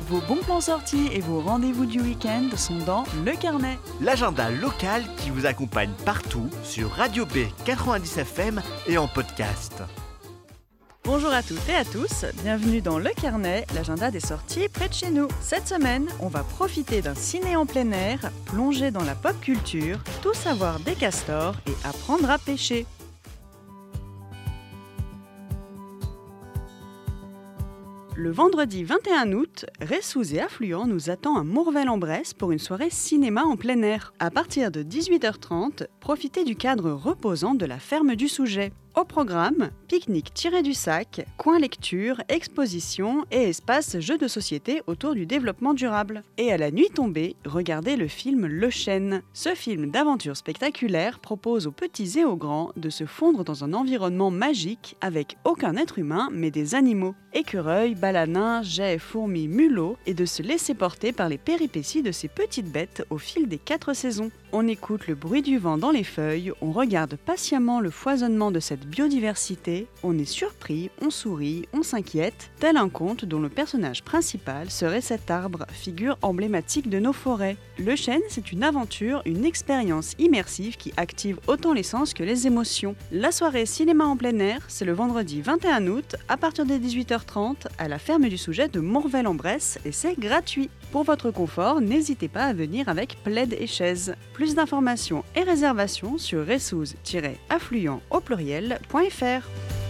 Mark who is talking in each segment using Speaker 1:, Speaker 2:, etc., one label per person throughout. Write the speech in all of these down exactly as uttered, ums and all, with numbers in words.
Speaker 1: Vos bons plans sortis et vos rendez-vous du week-end sont dans Le Carnet.
Speaker 2: L'agenda local qui vous accompagne partout sur Radio B quatre-vingt-dix F M et en podcast.
Speaker 1: Bonjour à toutes et à tous, bienvenue dans Le Carnet, l'agenda des sorties près de chez nous. Cette semaine, on va profiter d'un ciné en plein air, plonger dans la pop culture, tout savoir des castors et apprendre à pêcher. Le vendredi vingt et un août, Reyssouze et Affluent nous attend à Mourvel-en-Bresse pour une soirée cinéma en plein air. À partir de dix-huit heures trente, profitez du cadre reposant de la ferme du Souget. Au programme, pique-nique tiré du sac, coin lecture, exposition et espace jeux de société autour du développement durable. Et à la nuit tombée, regardez le film Le Chêne. Ce film d'aventure spectaculaire propose aux petits et aux grands de se fondre dans un environnement magique avec aucun être humain mais des animaux. Écureuils, balanins, geais, fourmis, mulots et de se laisser porter par les péripéties de ces petites bêtes au fil des quatre saisons. On écoute le bruit du vent dans les feuilles, on regarde patiemment le foisonnement de cette biodiversité, on est surpris, on sourit, on s'inquiète, tel un conte dont le personnage principal serait cet arbre, figure emblématique de nos forêts. Le Chêne, c'est une aventure, une expérience immersive qui active autant les sens que les émotions. La soirée cinéma en plein air, c'est le vendredi vingt et un août, à partir des dix-huit heures trente, à la ferme du Souget de Mourvel-en-Bresse, et c'est gratuit. Pour votre confort, n'hésitez pas à venir avec plaid et chaise. Plus d'informations et réservations sur reyssouze-affluent au pluriel.fr.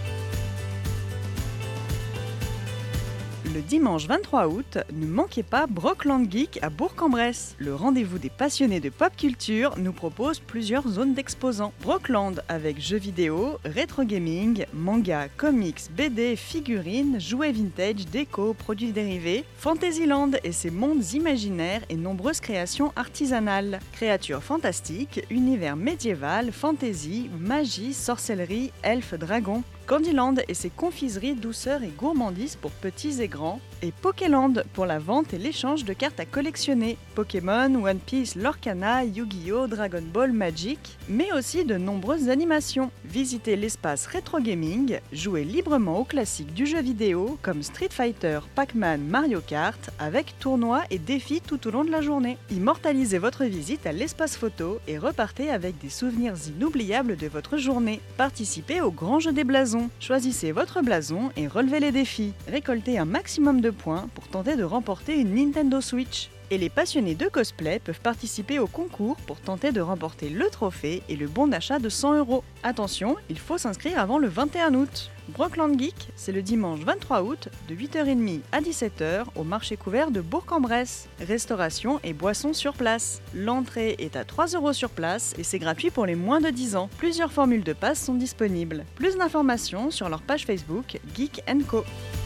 Speaker 1: Le dimanche vingt-trois août, ne manquez pas Brockland Geek à Bourg-en-Bresse. Le rendez-vous des passionnés de pop culture nous propose plusieurs zones d'exposants. Brockland avec jeux vidéo, rétro gaming, manga, comics, B D, figurines, jouets vintage, déco, produits dérivés, Fantasyland et ses mondes imaginaires et nombreuses créations artisanales. Créatures fantastiques, univers médiéval, fantasy, magie, sorcellerie, elfes, dragons. Candyland et ses confiseries, douceur et gourmandises pour petits et grands. Et Pokéland pour la vente et l'échange de cartes à collectionner. Pokémon, One Piece, Lorcana, Yu-Gi-Oh, Dragon Ball, Magic, mais aussi de nombreuses animations. Visitez l'espace rétro gaming, jouez librement aux classiques du jeu vidéo comme Street Fighter, Pac-Man, Mario Kart, avec tournois et défis tout au long de la journée. Immortalisez votre visite à l'espace photo et repartez avec des souvenirs inoubliables de votre journée. Participez au grand jeu des blasons. Choisissez votre blason et relevez les défis. Récoltez un maximum de points pour tenter de remporter une Nintendo Switch. Et les passionnés de cosplay peuvent participer au concours pour tenter de remporter le trophée et le bon d'achat de cent euros. Attention, il faut s'inscrire avant le vingt et un août. Brockland Geek, c'est le dimanche vingt-trois août de huit heures trente à dix-sept heures au marché couvert de Bourg-en-Bresse. Restauration et boissons sur place. L'entrée est à trois euros sur place et c'est gratuit pour les moins de dix ans. Plusieurs formules de passe sont disponibles. Plus d'informations sur leur page Facebook Geek and Co.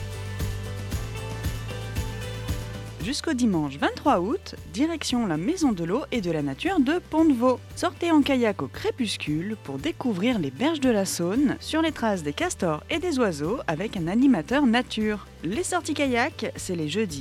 Speaker 1: Jusqu'au dimanche vingt-trois août, direction la Maison de l'eau et de la nature de Pont-de-Vaux. Sortez en kayak au crépuscule pour découvrir les berges de la Saône sur les traces des castors et des oiseaux avec un animateur nature. Les sorties kayak, c'est les jeudis